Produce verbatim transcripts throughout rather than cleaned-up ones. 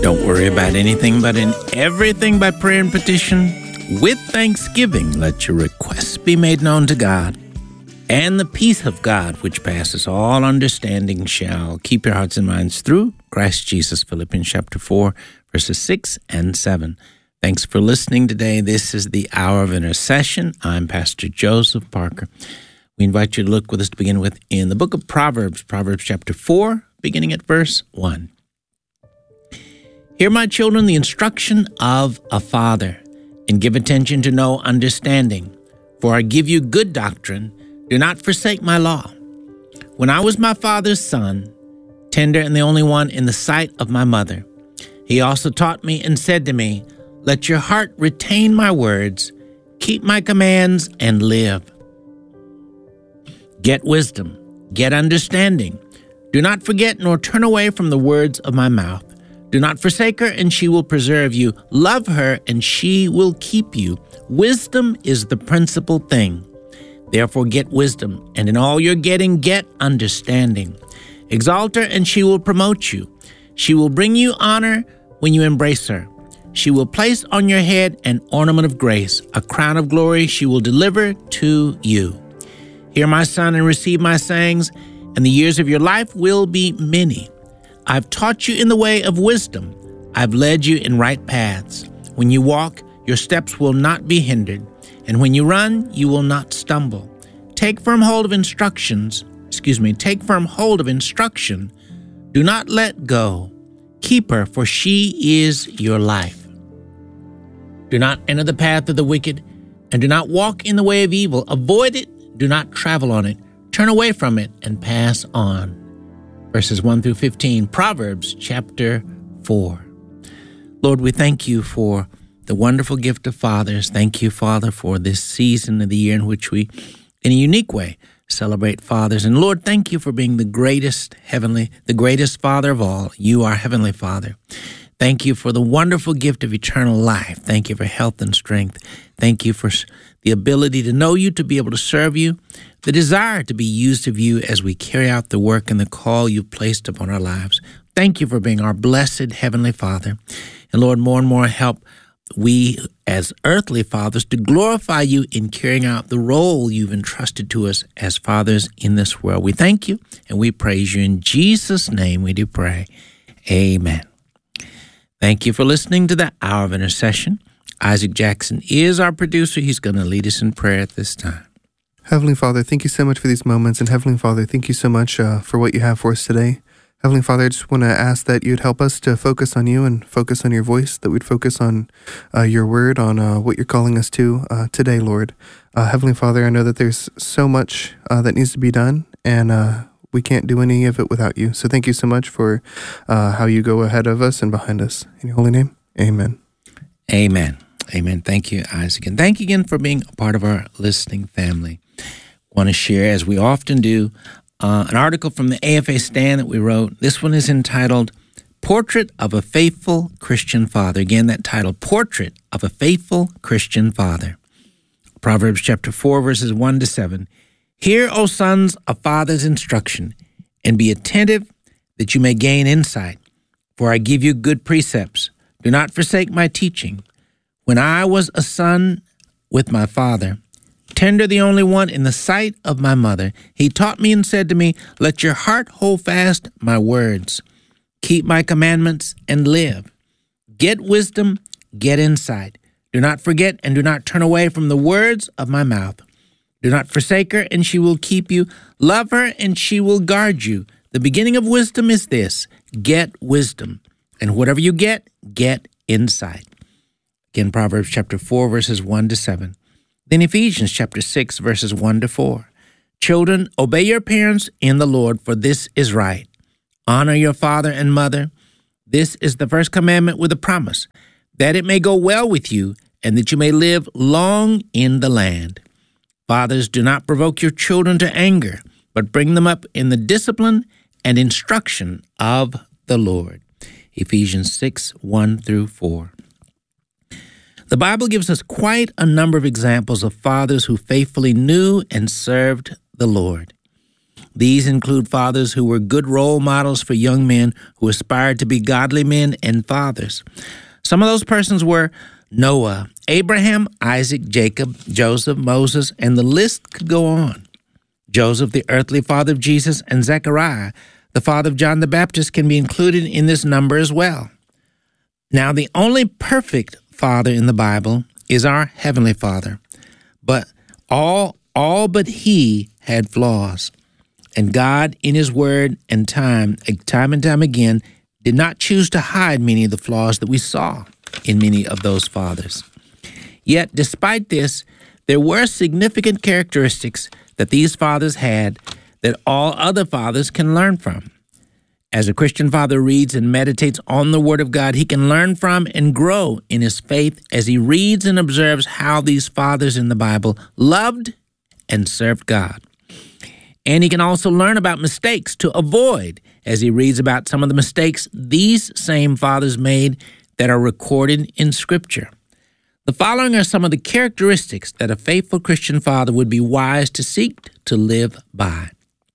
Don't worry about anything, but in everything by prayer and petition, with thanksgiving, let your requests be made known to God. And the peace of God, which passes all understanding, shall keep your hearts and minds through Christ Jesus. Philippians chapter four, verses six and seven. Thanks for listening today. This is the Hour of Intercession. I'm Pastor Joseph Parker. We invite you to look with us to begin with in the book of Proverbs, Proverbs chapter four, beginning at verse one. Hear, my children, the instruction of a father, and give attention to know understanding. For I give you good doctrine. Do not forsake my law. When I was my father's son, tender and the only one in the sight of my mother, he also taught me and said to me, let your heart retain my words, keep my commands, and live. Get wisdom, get understanding. Do not forget nor turn away from the words of my mouth. Do not forsake her, and she will preserve you. Love her, and she will keep you. Wisdom is the principal thing. Therefore get wisdom, and in all your getting get understanding. Exalt her, and she will promote you. She will bring you honor when you embrace her. She will place on your head an ornament of grace. A crown of glory she will deliver to you. Hear, my son, and receive my sayings, and the years of your life will be many. I've taught you in the way of wisdom. I've led you in right paths. When you walk, your steps will not be hindered. And when you run, you will not stumble. Take firm hold of instructions. Excuse me, take firm hold of instruction. Do not let go. Keep her, for she is your life. Do not enter the path of the wicked, and do not walk in the way of evil. Avoid it. Do not travel on it. Turn away from it and pass on. Verses one through fifteen, Proverbs chapter four. Lord, we thank you for the wonderful gift of fathers. Thank you, Father, for this season of the year in which we, in a unique way, celebrate fathers. And Lord, thank you for being the greatest heavenly, the greatest Father of all. You are Heavenly Father. Thank you for the wonderful gift of eternal life. Thank you for health and strength. Thank you for the ability to know you, to be able to serve you, the desire to be used of you as we carry out the work and the call you've placed upon our lives. Thank you for being our blessed Heavenly Father. And Lord, more and more help we as earthly fathers to glorify you in carrying out the role you've entrusted to us as fathers in this world. We thank you and we praise you. In Jesus' name we do pray. Amen. Thank you for listening to the Hour of Intercession. Isaac Jackson is our producer. He's going to lead us in prayer at this time. Heavenly Father, thank you so much for these moments. And Heavenly Father, thank you so much uh, for what you have for us today. Heavenly Father, I just want to ask that you'd help us to focus on you and focus on your voice, that we'd focus on uh, your word, on uh, what you're calling us to uh, today, Lord. Uh, Heavenly Father, I know that there's so much uh, that needs to be done, and uh, we can't do any of it without you. So thank you so much for uh, how you go ahead of us and behind us. In your holy name, amen. Amen. Amen. Thank you, Isaac. And thank you again for being a part of our listening family. I want to share, as we often do, Uh, an article from the A F A Stand that we wrote. This one is entitled, Portrait of a Faithful Christian Father. Again, that title, Portrait of a Faithful Christian Father. Proverbs chapter four, verses one to seven. Hear, O sons, a father's instruction, and be attentive that you may gain insight. For I give you good precepts. Do not forsake my teaching. When I was a son with my father, tender the only one in the sight of my mother, he taught me and said to me, let your heart hold fast my words. Keep my commandments and live. Get wisdom, get insight. Do not forget and do not turn away from the words of my mouth. Do not forsake her, and she will keep you. Love her, and she will guard you. The beginning of wisdom is this: get wisdom. And whatever you get, get insight. Again, Proverbs chapter four, verses one to seven. Then Ephesians chapter six, verses one to four. Children, obey your parents in the Lord, for this is right. Honor your father and mother. This is the first commandment with a promise, that it may go well with you and that you may live long in the land. Fathers, do not provoke your children to anger, but bring them up in the discipline and instruction of the Lord. Ephesians six, one through four. The Bible gives us quite a number of examples of fathers who faithfully knew and served the Lord. These include fathers who were good role models for young men who aspired to be godly men and fathers. Some of those persons were Noah, Abraham, Isaac, Jacob, Joseph, Moses, and the list could go on. Joseph, the earthly father of Jesus, and Zechariah, the father of John the Baptist, can be included in this number as well. Now, the only perfect father in the Bible is our Heavenly Father, but all, all but he had flaws. And God, in His Word and time, time and time again, did not choose to hide many of the flaws that we saw in many of those fathers. Yet, despite this, there were significant characteristics that these fathers had that all other fathers can learn from. As a Christian father reads and meditates on the Word of God, he can learn from and grow in his faith as he reads and observes how these fathers in the Bible loved and served God. And he can also learn about mistakes to avoid as he reads about some of the mistakes these same fathers made that are recorded in Scripture. The following are some of the characteristics that a faithful Christian father would be wise to seek to live by.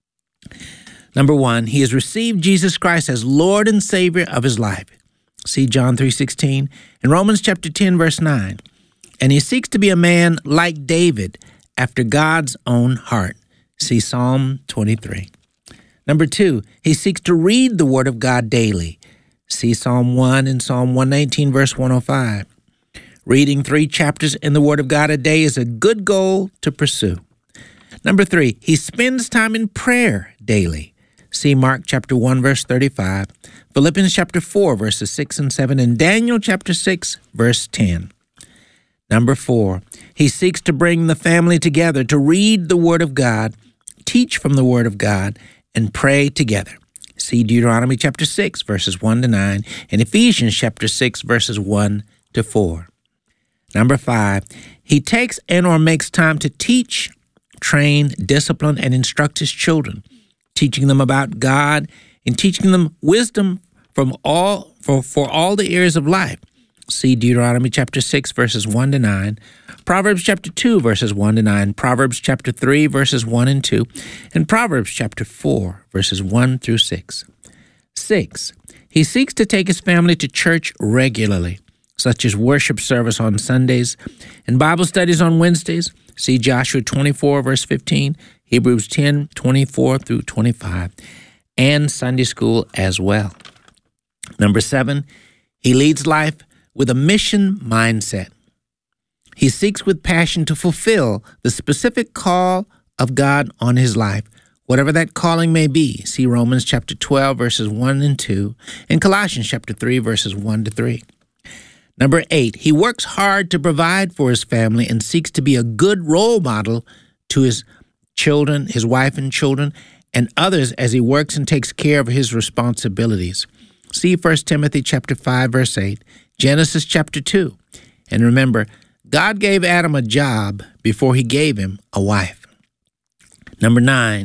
Number one, he has received Jesus Christ as Lord and Savior of his life. See John three sixteen and Romans chapter ten, verse nine. And he seeks to be a man like David after God's own heart. See Psalm twenty-three. Number two, he seeks to read the Word of God daily. See Psalm one and Psalm one nineteen, verse one oh five. Reading three chapters in the Word of God a day is a good goal to pursue. Number three, he spends time in prayer daily. See Mark chapter one, verse thirty-five, Philippians chapter four, verses six and seven, and Daniel chapter six, verse ten. Number four, he seeks to bring the family together to read the Word of God, teach from the Word of God, and pray together. See Deuteronomy chapter six, verses one to nine, and Ephesians chapter six, verses one to four. Number five, he takes and or makes time to teach, train, discipline, and instruct his children, teaching them about God and teaching them wisdom from all for, for all the areas of life. See Deuteronomy chapter six, verses one to nine, Proverbs chapter two, verses one to nine, Proverbs chapter three, verses one and two, and Proverbs chapter four, verses one through six. Six, he seeks to take his family to church regularly, such as worship service on Sundays and Bible studies on Wednesdays. See Joshua twenty-four, verse fifteen, Hebrews ten, twenty-four through twenty-five, and Sunday school as well. Number seven, he leads life with a mission mindset. He seeks with passion to fulfill the specific call of God on his life, whatever that calling may be. See Romans chapter twelve, verses one and two, and Colossians chapter three, verses one to three. Number eight, he works hard to provide for his family and seeks to be a good role model to his children, his wife and children, and others as he works and takes care of his responsibilities. See First Timothy chapter five, verse eight, Genesis chapter two. And remember, God gave Adam a job before he gave him a wife. Number nine,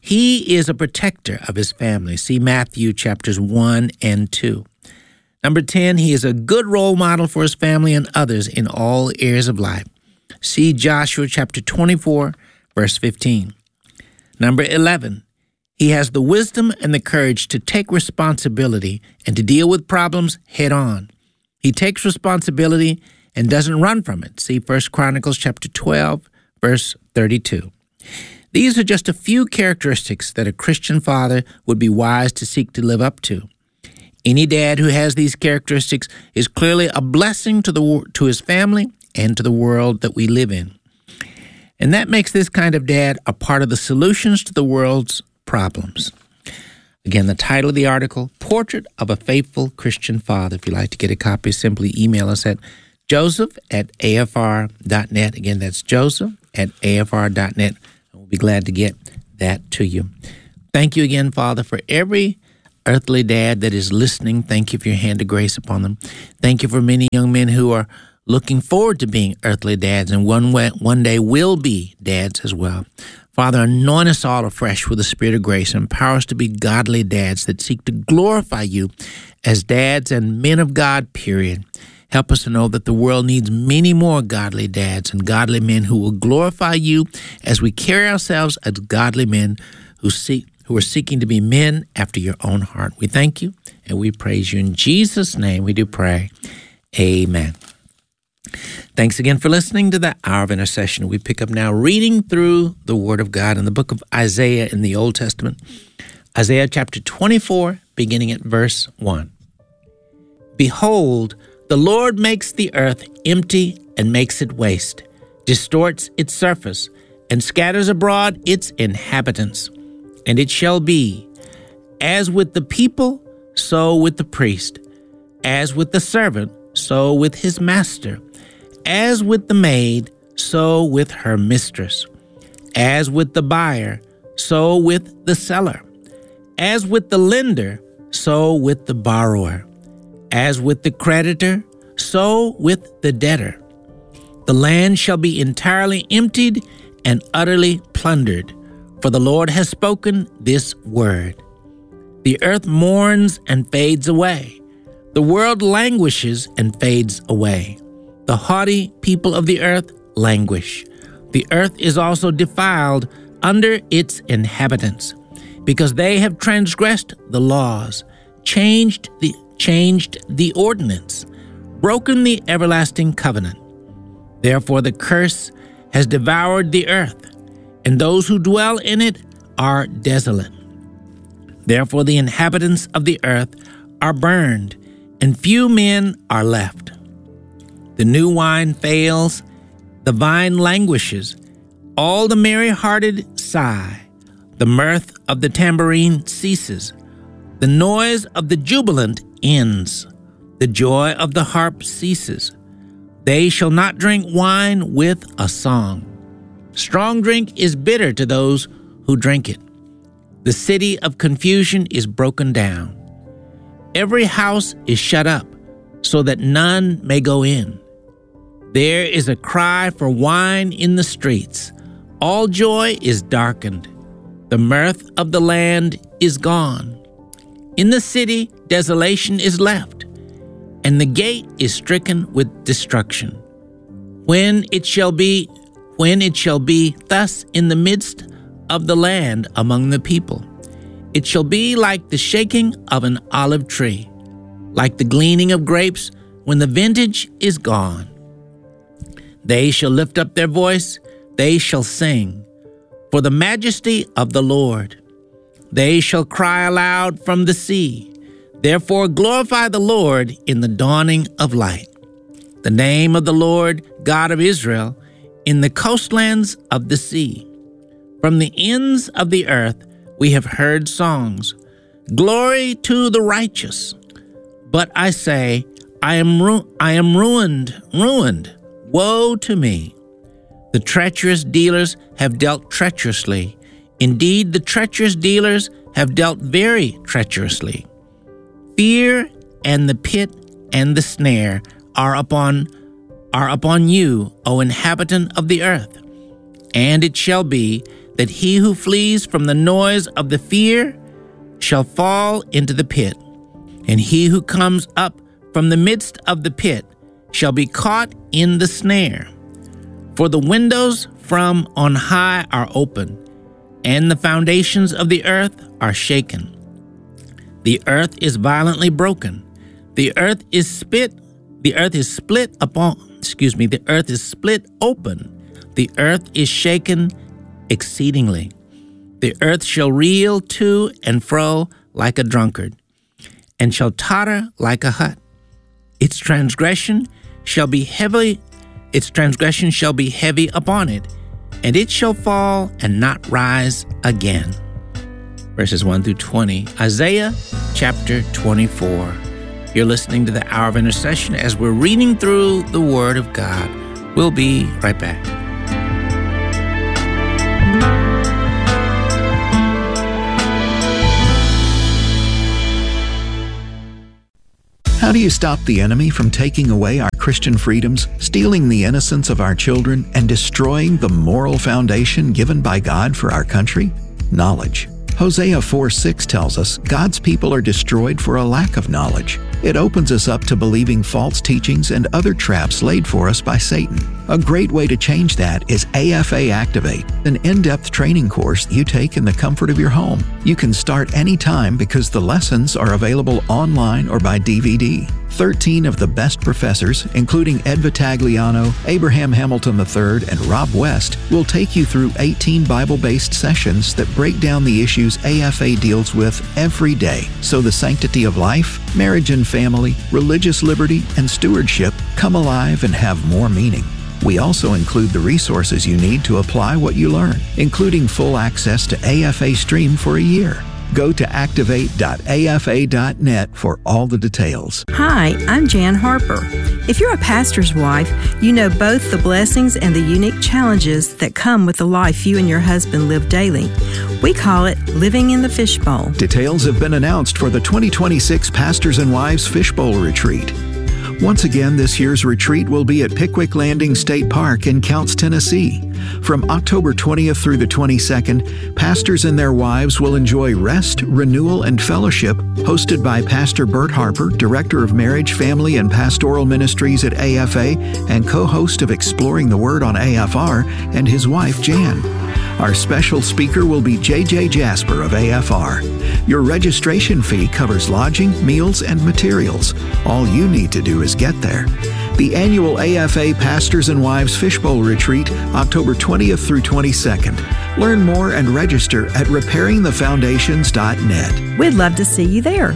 he is a protector of his family. See Matthew chapters one and two. Number ten, he is a good role model for his family and others in all areas of life. See Joshua chapter twenty-four, verse fifteen. Number eleven, he has the wisdom and the courage to take responsibility and to deal with problems head on. He takes responsibility and doesn't run from it. See First Chronicles chapter twelve, verse thirty-two. These are just a few characteristics that a Christian father would be wise to seek to live up to. Any dad who has these characteristics is clearly a blessing to the to his family and to the world that we live in. And that makes this kind of dad a part of the solutions to the world's problems. Again, the title of the article, Portrait of a Faithful Christian Father. If you'd like to get a copy, simply email us at joseph at a f r dot net. Again, that's joseph at a f r dot net. We'll be glad to get that to you. Thank you again, Father, for every earthly dad that is listening. Thank you for your hand of grace upon them. Thank you for many young men who are looking forward to being earthly dads and one way, one day will be dads as well. Father, anoint us all afresh with the Spirit of grace and empower us to be godly dads that seek to glorify you as dads and men of God, period. Help us to know that the world needs many more godly dads and godly men who will glorify you as we carry ourselves as godly men who seek who are seeking to be men after your own heart. We thank you and we praise you. In Jesus' name we do pray. Amen. Thanks again for listening to the Hour of Intercession. We pick up now reading through the Word of God in the book of Isaiah in the Old Testament. Isaiah chapter twenty-four, beginning at verse one. Behold, the Lord makes the earth empty and makes it waste, distorts its surface, and scatters abroad its inhabitants. And it shall be, as with the people, so with the priest, as with the servant, so with his master, as with the maid, so with her mistress, as with the buyer, so with the seller, as with the lender, so with the borrower, as with the creditor, so with the debtor. The land shall be entirely emptied and utterly plundered, for the Lord has spoken this word. The earth mourns and fades away. The world languishes and fades away. The haughty people of the earth languish. The earth is also defiled under its inhabitants, because they have transgressed the laws, changed the changed the ordinance, broken the everlasting covenant. Therefore the curse has devoured the earth, and those who dwell in it are desolate. Therefore the inhabitants of the earth are burned, and few men are left. The new wine fails, the vine languishes, all the merry-hearted sigh, the mirth of the tambourine ceases, the noise of the jubilant ends, the joy of the harp ceases. They shall not drink wine with a song. Strong drink is bitter to those who drink it. The city of confusion is broken down. Every house is shut up, so that none may go in. There is a cry for wine in the streets. All joy is darkened. The mirth of the land is gone. In the city, desolation is left, and the gate is stricken with destruction. When it shall be, when it shall be thus in the midst of the land among the people, it shall be like the shaking of an olive tree, like the gleaning of grapes when the vintage is gone. They shall lift up their voice, they shall sing, for the majesty of the Lord. They shall cry aloud from the sea. Therefore glorify the Lord in the dawning of light. The name of the Lord, God of Israel, in the coastlands of the sea. From the ends of the earth we have heard songs. Glory to the righteous. But I say, I am ru- I am ruined, ruined. Woe to me! The treacherous dealers have dealt treacherously. Indeed, the treacherous dealers have dealt very treacherously. Fear and the pit and the snare are upon are upon you, O inhabitant of the earth. And it shall be that he who flees from the noise of the fear shall fall into the pit, and he who comes up from the midst of the pit shall be caught in the snare. For the windows from on high are open, and the foundations of the earth are shaken. The earth is violently broken. The earth is split. The earth is split upon. Excuse me. The earth is split open. The earth is shaken exceedingly. The earth shall reel to and fro like a drunkard, and shall totter like a hut. Its transgression shall be heavy. Its transgression shall be heavy upon it, and it shall fall and not rise again. Verses one through twenty, Isaiah chapter twenty-four. You're listening to the Hour of Intercession as we're reading through the Word of God. We'll be right back. How do you stop the enemy from taking away our Christian freedoms, stealing the innocence of our children, and destroying the moral foundation given by God for our country? Knowledge. Hosea four six tells us God's people are destroyed for a lack of knowledge. It opens us up to believing false teachings and other traps laid for us by Satan. A great way to change that is A F A Activate, an in-depth training course you take in the comfort of your home. You can start anytime because the lessons are available online or by D V D. Thirteen of the best professors, including Ed Vitagliano, Abraham Hamilton the third, and Rob West, will take you through eighteen Bible-based sessions that break down the issues A F A deals with every day, so the sanctity of life, marriage and family, religious liberty, and stewardship come alive and have more meaning. We also include the resources you need to apply what you learn, including full access to A F A Stream for a year. Go to activate dot A F A dot net for all the details. Hi, I'm Jan Harper. If you're a pastor's wife, you know both the blessings and the unique challenges that come with the life you and your husband live daily. We call it living in the fishbowl. Details have been announced for the twenty twenty-six Pastors and Wives Fishbowl Retreat. Once again, this year's retreat will be at Pickwick Landing State Park in Counce, Tennessee. From October twentieth through the twenty-second, pastors and their wives will enjoy rest, renewal, and fellowship hosted by Pastor Bert Harper, Director of Marriage, Family, and Pastoral Ministries at A F A and co-host of Exploring the Word on A F R, and his wife, Jan. Our special speaker will be J J Jasper of A F R. Your registration fee covers lodging, meals, and materials. All you need to do is get there. The annual A F A Pastors and Wives Fishbowl Retreat, October twentieth through twenty-second. Learn more and register at repairing the foundations dot net. We'd love to see you there.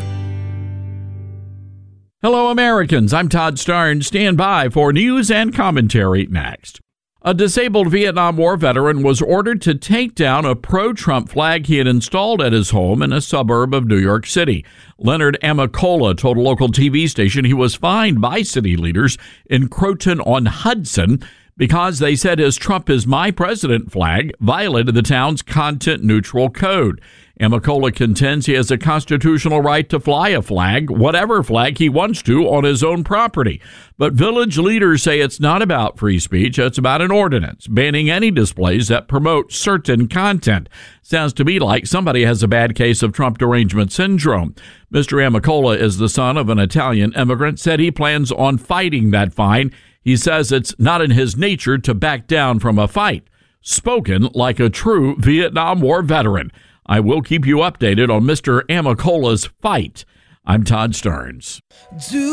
Hello, Americans. I'm Todd Starnes. Stand by for news and commentary next. A disabled Vietnam War veteran was ordered to take down a pro-Trump flag he had installed at his home in a suburb of New York City. Leonard Amicola told a local T V station he was fined by city leaders in Croton-on-Hudson because they said his Trump is my president flag violated the town's content-neutral code. Amicola contends he has a constitutional right to fly a flag, whatever flag he wants to, on his own property. But village leaders say it's not about free speech, it's about an ordinance banning any displays that promote certain content. Sounds to me like somebody has a bad case of Trump derangement syndrome. Mister Amicola is the son of an Italian immigrant, said he plans on fighting that fine. He says it's not in his nature to back down from a fight. Spoken like a true Vietnam War veteran. I will keep you updated on Mister Amicola's fight. I'm Todd Starnes.